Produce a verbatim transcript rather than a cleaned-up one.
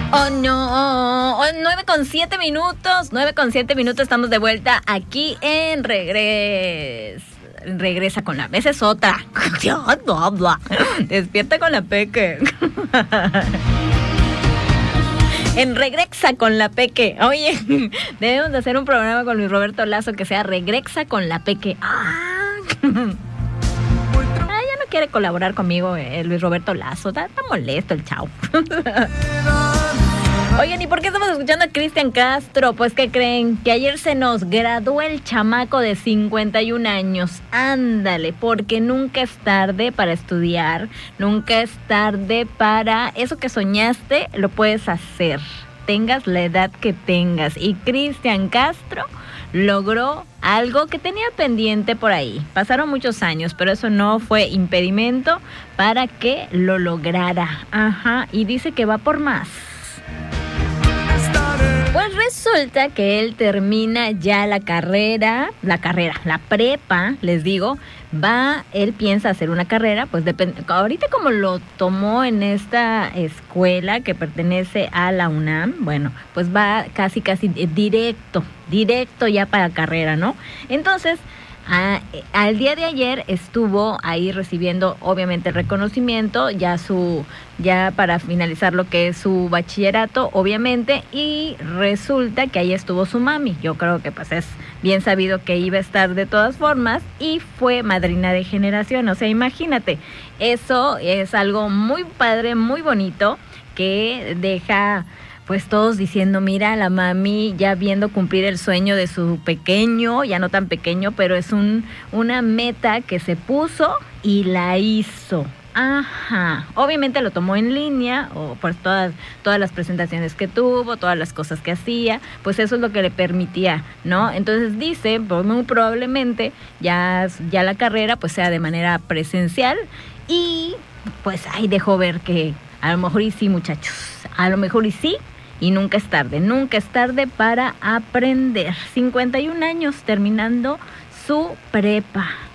Oh no, oh, nueve con siete minutos, nueve con siete minutos, estamos de vuelta aquí en Regres. Regresa con la... Esa es otra. Despierta con la Peque. En Regresa con la Peque. Oye, debemos de hacer un programa con Luis Roberto Lazo que sea Regresa con la Peque. Ah, ah ya no quiere colaborar conmigo eh, Luis Roberto Lazo. Está, está molesto el chavo. Oigan, ¿y por qué estamos escuchando a Cristian Castro? Pues, ¿qué creen? Que ayer se nos graduó el chamaco de cincuenta y un años. Ándale, porque nunca es tarde para estudiar, nunca es tarde para... Eso que soñaste, lo puedes hacer, tengas la edad que tengas. Y Cristian Castro logró algo que tenía pendiente por ahí. Pasaron muchos años, pero eso no fue impedimento para que lo lograra. Ajá, y dice que va por más. Pues resulta que él termina ya la carrera, la carrera, la prepa, les digo, va, él piensa hacer una carrera, pues depende, ahorita como lo tomó en esta escuela que pertenece a la UNAM, bueno, pues va casi casi directo, directo ya para carrera, ¿no? Entonces, A, al día de ayer estuvo ahí recibiendo obviamente el reconocimiento, ya su ya para finalizar lo que es su bachillerato, obviamente, y resulta que ahí estuvo su mami. Yo creo que pues es bien sabido que iba a estar de todas formas y fue madrina de generación. O sea, imagínate, eso es algo muy padre, muy bonito, que deja... pues todos diciendo, mira, la mami ya viendo cumplir el sueño de su pequeño, ya no tan pequeño, pero es un una meta que se puso y la hizo. Ajá. Obviamente lo tomó en línea, o pues todas, todas las presentaciones que tuvo, todas las cosas que hacía, pues eso es lo que le permitía, ¿no? Entonces dice, pues muy probablemente ya, ya la carrera pues sea de manera presencial y pues ahí dejó ver que a lo mejor y sí, muchachos, a lo mejor y sí. Y nunca es tarde, nunca es tarde para aprender. cincuenta y un años terminando su prepa.